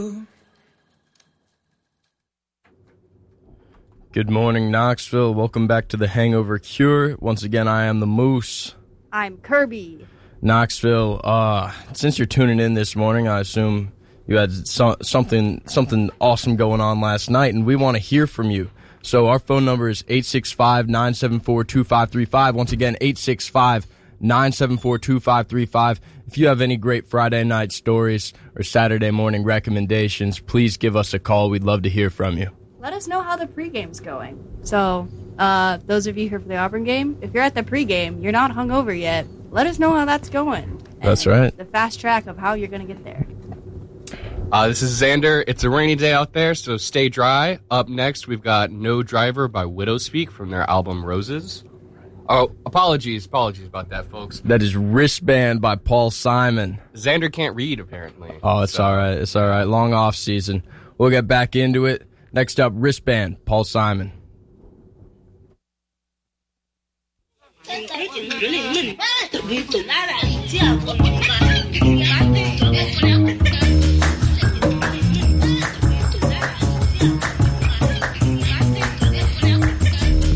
you. Good morning, Knoxville. Welcome back to the Hangover Cure. Once again, I am the Moose. I'm Kirby. Knoxville, since you're tuning in this morning, I assume you had something awesome going on last night, and we want to hear from you. So our phone number is 865-974-2535. Once again, 865-974-2535. If you have any great Friday night stories or Saturday morning recommendations, please give us a call. We'd love to hear from you. Let us know how the pregame's going. So, those of you here for the Auburn game, if you're at the pregame, you're not hungover yet, let us know how that's going. That's right. The fast track of how you're going to get there. This is Xander. It's a rainy day out there, so stay dry. Up next, we've got No Driver by Widowspeak from their album Roses. Oh, apologies about that, folks. That is Wristband by Paul Simon. Xander can't read, apparently. Oh, it's all right. It's all right. Long off season. We'll get back into it. Next up, Wristband, Paul Simon.